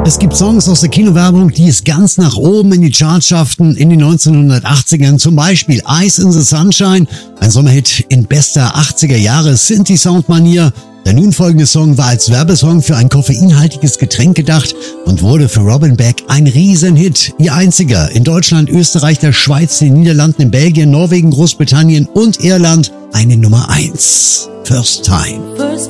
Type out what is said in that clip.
Es gibt Songs aus der Kinowerbung, die es ganz nach oben in die Charts schafften in den 1980ern. Zum Beispiel Ice in the Sunshine, ein Sommerhit in bester 80er-Jahre-Synthi-Sound-Manier. Der nun folgende Song war als Werbesong für ein koffeinhaltiges Getränk gedacht und wurde für Robin Beck ein Riesenhit. Ihr einziger in Deutschland, Österreich, der Schweiz, den Niederlanden, in Belgien, Norwegen, Großbritannien und Irland eine Nummer 1. First Time.